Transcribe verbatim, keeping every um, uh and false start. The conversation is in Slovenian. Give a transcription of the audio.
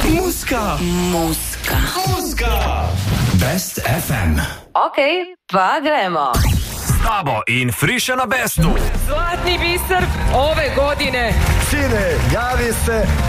Muska. Muska. Muska. Best ef em. Ok, pa gremo. S tabo in Friša na Bestu. Zlatni biser ove godine. Sine, javi se